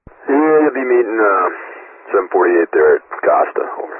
Yeah, you'll be meeting 748 there at Costa over